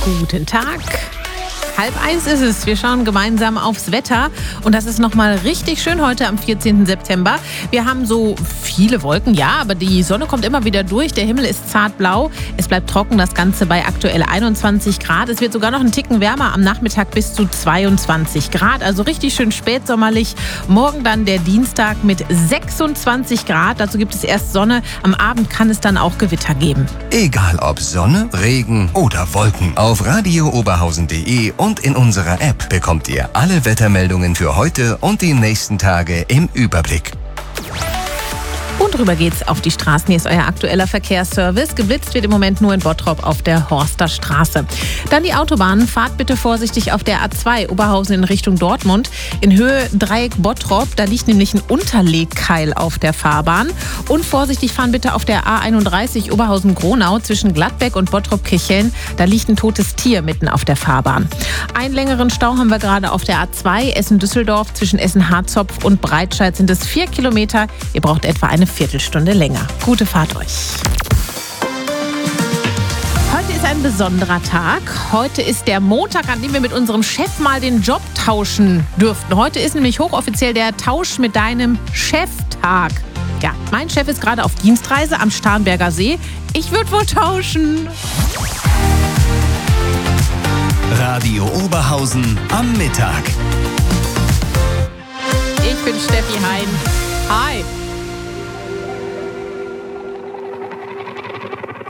Guten Tag. 12:30 ist es. Wir schauen gemeinsam aufs Wetter und das ist nochmal richtig schön heute am 14. September. Wir haben so viele Wolken, ja, aber die Sonne kommt immer wieder durch. Der Himmel ist zartblau. Es bleibt trocken, das Ganze bei aktuell 21 Grad. Es wird sogar noch einen Ticken wärmer am Nachmittag bis zu 22 Grad. Also richtig schön spätsommerlich. Morgen dann der Dienstag mit 26 Grad. Dazu gibt es erst Sonne. Am Abend kann es dann auch Gewitter geben. Egal ob Sonne, Regen oder Wolken. Auf radiooberhausen.de und in unserer App bekommt ihr alle Wettermeldungen für heute und die nächsten Tage im Überblick. Und rüber geht's auf die Straßen. Hier ist euer aktueller Verkehrsservice. Geblitzt wird im Moment nur in Bottrop auf der Horster Straße. Dann die Autobahnen. Fahrt bitte vorsichtig auf der A2 Oberhausen in Richtung Dortmund. In Höhe Dreieck Bottrop. Da liegt nämlich ein Unterlegkeil auf der Fahrbahn. Und vorsichtig fahren bitte auf der A31 Oberhausen-Gronau zwischen Gladbeck und Bottrop-Kirchhellen. Da liegt ein totes Tier mitten auf der Fahrbahn. Einen längeren Stau haben wir gerade auf der A2 Essen-Düsseldorf. Zwischen Essen-Harzopf und Breitscheid sind es 4 Kilometer. Ihr braucht etwa eine Viertelstunde länger. Gute Fahrt euch. Heute ist ein besonderer Tag. Heute ist der Montag, an dem wir mit unserem Chef mal den Job tauschen dürften. Heute ist nämlich hochoffiziell der Tausch mit deinem Cheftag. Ja, mein Chef ist gerade auf Dienstreise am Starnberger See. Ich würde wohl tauschen. Radio Oberhausen am Mittag. Ich bin Steffi Hein. Hi.